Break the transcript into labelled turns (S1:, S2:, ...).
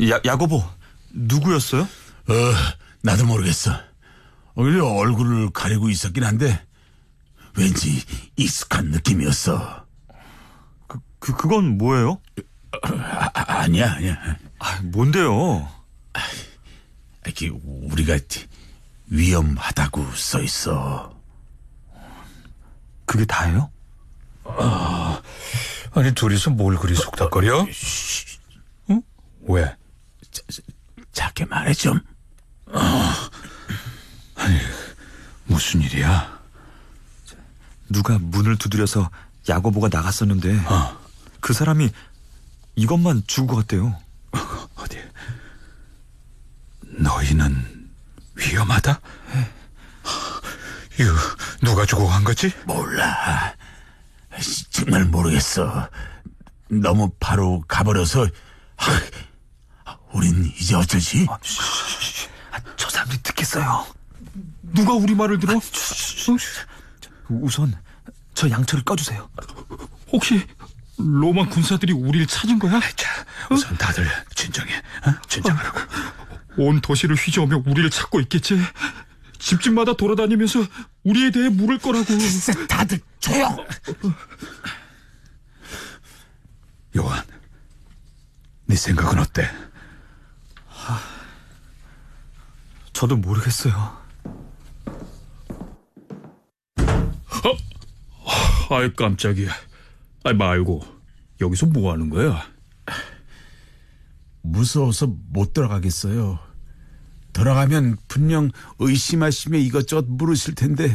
S1: 야고보, 누구였어요?
S2: 나도 모르겠어. 오히려 얼굴을 가리고 있었긴 한데 왠지 익숙한 느낌이었어.
S1: 그건 뭐예요?
S2: 아니야.
S1: 뭔데요?
S2: 우리가 위험하다고 써 있어.
S1: 그게 다예요?
S3: 아니, 둘이서 뭘 그리 속닥거려? 응? 왜?
S2: 작게 말해 좀.
S3: 아니, 무슨 일이야?
S1: 누가 문을 두드려서 야고보가 나갔었는데 그 사람이 이것만 주고 갔대요.
S3: 어디? 너희는 위험하다? 이거 누가 주고 간 거지?
S2: 몰라. 정말 모르겠어. 너무 바로 가버려서. 우린 이제 어쩌지?
S1: 저 사람들이 듣겠어요.
S3: 누가 우리 말을 들어?
S1: 우선 저 양철을 꺼주세요.
S3: 혹시 로마 군사들이 우리를 찾은 거야? 자, 우선 다들 진정해. 진정하라고. 온 도시를 휘저으며 우리를 찾고 있겠지. 집집마다 돌아다니면서 우리에 대해 물을 거라고.
S2: 다들 조용.
S3: 요한, 네 생각은 어때?
S1: 저도 모르겠어요.
S3: 아이, 깜짝이야. 아이, 말고 여기서 뭐 하는 거야?
S2: 무서워서 못 들어가겠어요. 들어가면 분명 의심하시며 이것저것 물으실 텐데